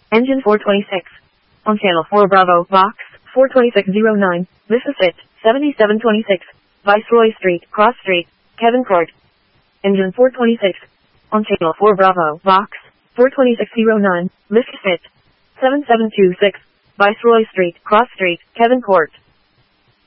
Engine 426. On channel 4 Bravo, box 42609. This is it. 7726. Viceroy Street, Cross Street, Kevin Court. Engine 426. On channel 4 Bravo, box 42609. This is it. 7726. Viceroy Street, Cross Street, Kevin Court.